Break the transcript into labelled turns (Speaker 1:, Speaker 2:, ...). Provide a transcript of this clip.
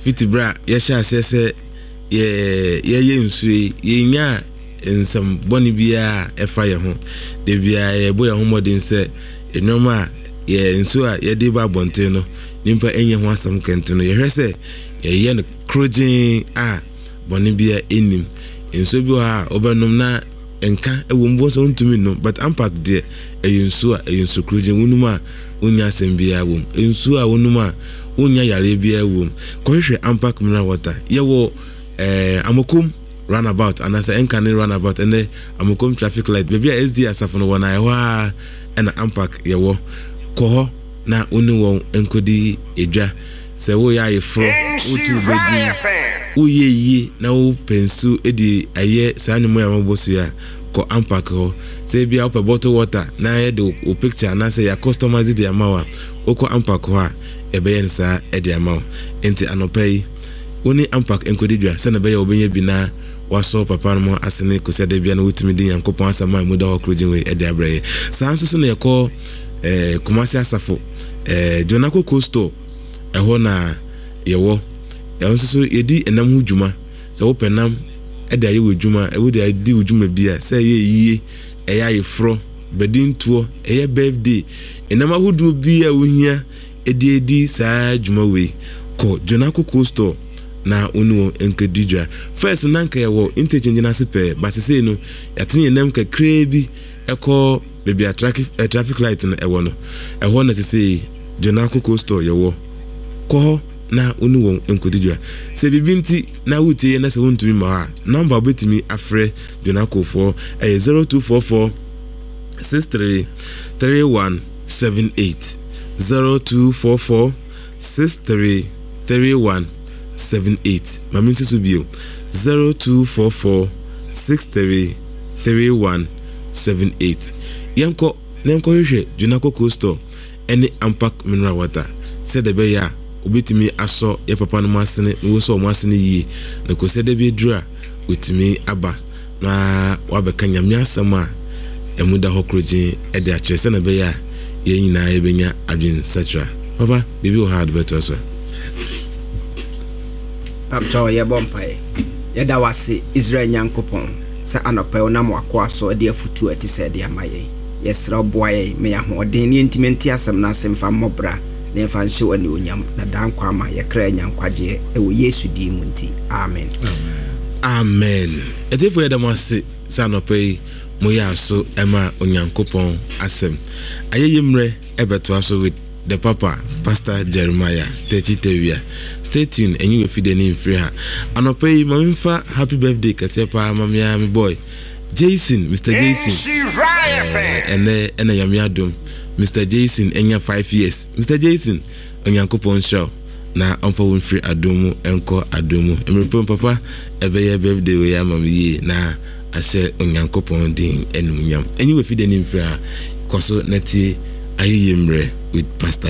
Speaker 1: Fitibra yesha sese ye nsue yenya nsam boni bia efa ye ho de bia ye boye ho modin se enoma ye nsu a ye de ba bonte no nimpa enye ho asam kento no ye hwese ye no krojin a boni bia enim nsu bi ha obenum na enka ewo mbo so ntumi no but ampak de nsu a nsu krojin wonuma onya asem bia wom nsu a wonuma onya yare bia wom ko hwehwe ampak mineral water ye wo Amokum runabout and as an canny runabout and the Amokum traffic light baby SD asafo no wana wa and ampak yewo koho na unu won enkodi edwa se wo ya yefro utu bedi uye yi na wo pensu edi aye sanu mo ya mabosu ya ko ampak ho se bia up bottle water na ye de o picture na se ya customize the amawa oko ampak ho a ebe yen sa edi amaw enti anopai Oni ampak enkodidwa se na be ya obenye bi na waso papa no asene ko se de bia na wutimi din yankopon asama mu da hokrojin we ede abraye sanso so na yeko Kumasi asafo Jonako Coastal eho na yewo enso so yedi enam hu dwuma se wo penam ede aye wodwuma e wo de adi wodwuma bia se ye yie eya yefro bedin tuo eye birthday enam ahudu bia wo hia edi saa dwuma we ko Jonako Coastal na unu enkedidwa first nanka yawo interchange na sepe but say no yatini enam kakra bi eko baby traffic light na ewo no eho na say Jonako Coastal yawo ko na unu enkedidwa se bibinti na wutie na se wontumi ma ha number betimi afre Jonako for 0244 63 3178 0244 63 3178 Mami Susubio 0244 63 3178 Yanko nemko hwehwe Jonako Coastal any ampak mineral water said the beya obitimi aso ye papa no masene wo so mo asene yi na ko said be dura witimi aba na wabeka nyamya asama emuda hokrojin e de akire se na beya ye nyina ye benya adwin satra papa bibi o hard better so
Speaker 2: Amcho ye bompae ye da wase Israel nyankopon sa anopa onam wakwa so de afutu ati se de amaye yesra boaye me ya hoden ne intimenti asem na asem fa mobra ne fa nhye wani onyam na dan kwa ma ye kra nyankwaje e wo Yesu di mu nti amen
Speaker 1: amen etefo ye da wase sa anopa mo ya so ema onyankopon asem ayeye mre ebeto aso with the Papa, Pastor Jeremiah, 30 Stay tuned and you will feed the name free her. And I'll pay Mamfa happy birthday, Kasepa, Mamma, my boy. Jason, Mr. Jason. And a Yamiadum, Mr. Jason, and your 5 years. Mr. Jason, on your coupon show. Now, I'm for free Adomo, Enko Adomo. And report, Papa, a birthday, we are Mammy. Now, I share on your coupon ding and Yam. And you will feed the name free her. Koso Neti. Ayemre with Pastor